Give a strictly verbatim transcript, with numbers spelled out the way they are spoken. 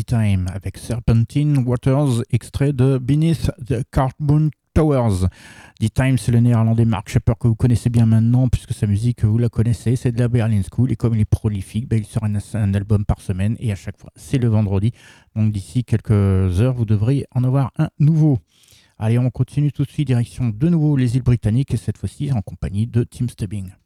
Time avec Serpentine Waters, extrait de Beneath the Carbon Towers. D-Time, c'est le néerlandais Mark Shepper que vous connaissez bien maintenant, puisque sa musique, vous la connaissez, c'est de la Berlin School, et comme il est prolifique, ben, il sort un, un album par semaine, et à chaque fois, c'est le vendredi. Donc d'ici quelques heures, vous devriez en avoir un nouveau. Allez, on continue tout de suite, direction de nouveau les îles Britanniques, et cette fois-ci en compagnie de Tim Stubbing.